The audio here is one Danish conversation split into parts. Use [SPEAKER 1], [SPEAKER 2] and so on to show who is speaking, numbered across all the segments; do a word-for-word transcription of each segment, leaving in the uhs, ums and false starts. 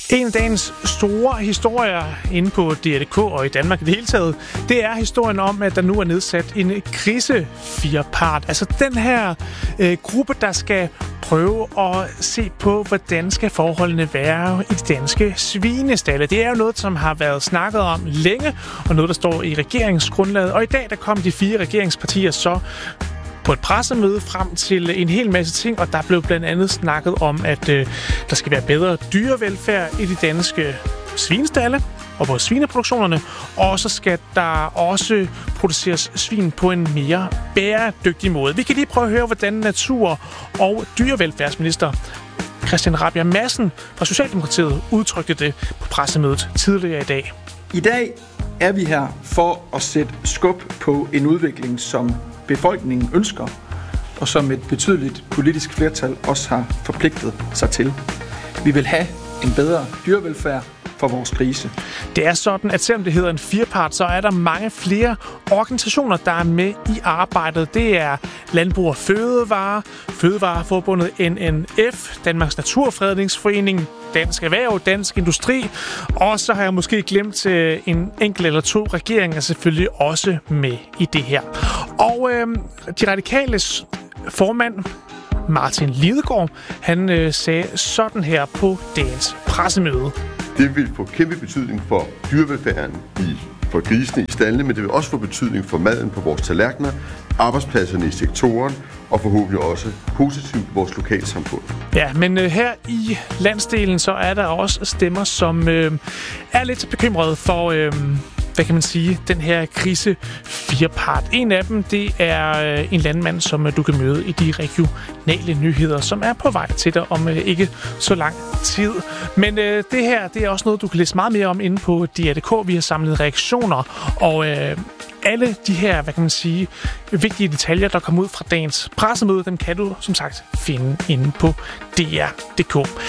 [SPEAKER 1] En af dagens store historier inde på D R punktum d k og i Danmark i det hele taget, det er historien om, at der nu er nedsat en krisefirepart. Altså den her øh, gruppe, der skal prøve at se på, hvordan skal forholdene være i de danske svinestalde. Det er jo noget, som har været snakket om længe, og noget, der står i regeringsgrundlaget. Og i dag, der kom de fire regeringspartier så på et pressemøde frem til en hel masse ting, og der blev blandt andet snakket om, at øh, der skal være bedre dyrevelfærd i de danske svinestalde og på svineproduktionerne, og så skal der også produceres svin på en mere bæredygtig måde. Vi kan lige prøve at høre, hvordan natur- og dyrevelfærdsminister Christian Rabjerg Madsen fra Socialdemokratiet udtrykte det på pressemødet tidligere i dag.
[SPEAKER 2] I dag er vi her for at sætte skub på en udvikling, som befolkningen ønsker, og som et betydeligt politisk flertal også har forpligtet sig til. Vi vil have en bedre dyrevelfærd for vores grise.
[SPEAKER 1] Det er sådan, at selvom det hedder en firepart, så er der mange flere organisationer, der er med i arbejdet. Det er Landbrug og Fødevare, Fødevareforbundet N N F, Danmarks Naturfredningsforening, Dansk Erhverv, Dansk Industri, og så har jeg måske glemt en enkelt eller to regeringer selvfølgelig også med i det her. Og øh, de radikales formand, Martin Lidegaard, han øh, sagde sådan her på dagens pressemøde.
[SPEAKER 3] Det vil få kæmpe betydning for dyrevelfærden i, for grisene i staldene, men det vil også få betydning for maden på vores tallerkener, arbejdspladserne i sektoren og forhåbentlig også positivt vores lokalsamfund.
[SPEAKER 1] Ja, men øh, her i landsdelen, så er der også stemmer, som øh, er lidt bekymrede for, øh, hvad kan man sige, den her krise firepart. En af dem, det er øh, en landmand, som øh, du kan møde i de regionale nyheder, som er på vej til dig om øh, ikke så lang tid. Men øh, det her, det er også noget, du kan læse meget mere om inde på D R punktum d k. Vi har samlet reaktioner, og øh, alle de her, hvad kan man sige, vigtige detaljer, der kommer ud fra dagens pressemøde, dem kan du, som sagt, finde inde på D R punktum d k.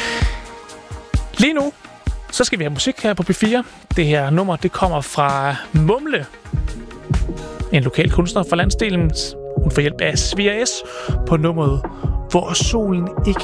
[SPEAKER 1] Lige nu, så skal vi have musik her på P fire. Det her nummer, det kommer fra Mumle, en lokal kunstner fra landsdelen. Hun får hjælp af Svea S på nummeret Hvor solen ikke